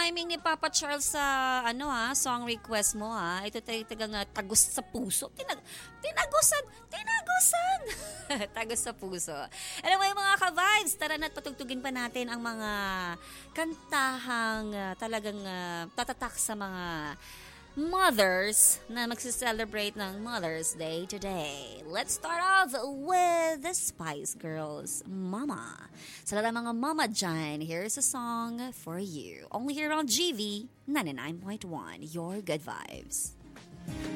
timing ni Papa Charles sa song request mo ha. Ito tagang tagos sa puso. Tinagusan. Tagos sa puso. Alam mo yung mga ka-vibes, tara na't patugtugin pa natin ang mga kantahang talagang tatatak sa mga mothers na magse-celebrate ng Mother's Day today. Let's start off with the Spice Girls, Mama. Sa lahat ng mga mama dyan, here's a song for you. Only here on GV 99.1, your good vibes.